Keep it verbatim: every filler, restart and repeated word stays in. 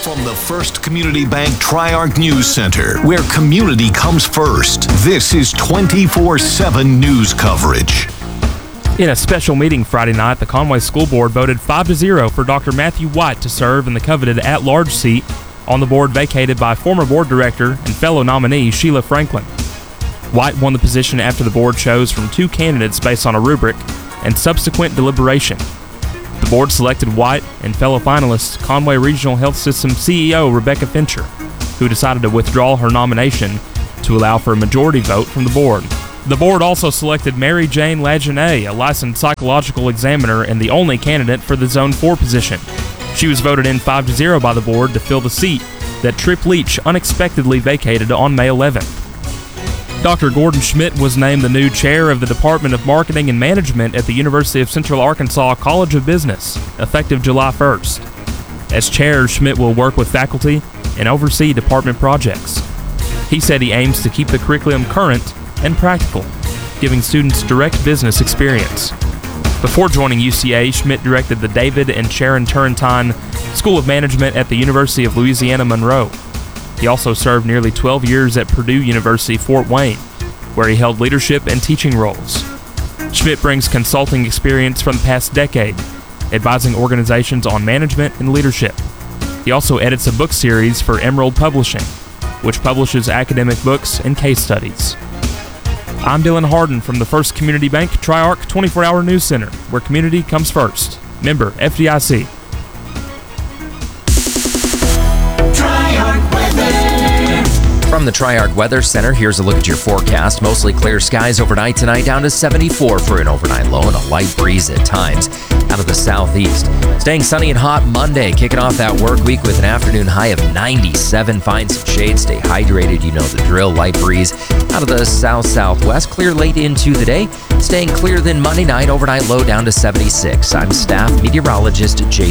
From the First Community Bank Tri-Arc News Center, where community comes first, this is twenty-four seven news coverage. In a special meeting Friday night, the Conway School Board voted five to zero for Doctor Matthew White to serve in the coveted at-large seat on the board vacated by former board director and fellow nominee Sheila Franklin. White won the position after the board chose from two candidates based on a rubric and subsequent deliberation. The board selected White and fellow finalist Conway Regional Health System C E O Rebecca Fincher, who decided to withdraw her nomination to allow for a majority vote from the board. The board also selected Mary Jane Lajeunesse, a licensed psychological examiner and the only candidate for the Zone four position. She was voted in five to zero by the board to fill the seat that Tripp Leach unexpectedly vacated on May eleventh. Doctor Gordon Schmidt was named the new chair of the Department of Marketing and Management at the University of Central Arkansas College of Business, effective July first. As chair, Schmidt will work with faculty and oversee department projects. He said he aims to keep the curriculum current and practical, giving students direct business experience. Before joining U C A, Schmidt directed the David and Sharon Turrentine School of Management at the University of Louisiana Monroe. He also served nearly twelve years at Purdue University, Fort Wayne, where he held leadership and teaching roles. Schmidt brings consulting experience from the past decade, advising organizations on management and leadership. He also edits a book series for Emerald Publishing, which publishes academic books and case studies. I'm Dylan Harden from the First Community Bank Tri-Arc twenty-four hour News Center, where community comes first. Member F D I C. From the Tri-Arc Weather Center, here's a look at your forecast. Mostly clear skies overnight tonight, down to seventy-four for an overnight low and a light breeze at times out of the southeast. Staying sunny and hot Monday, kicking off that work week with an afternoon high of ninety-seven. Find some shade, stay hydrated, you know the drill. Light breeze out of the south-southwest. Clear late into the day. Staying clear then Monday night, overnight low down to seventy-six. I'm staff meteorologist Jason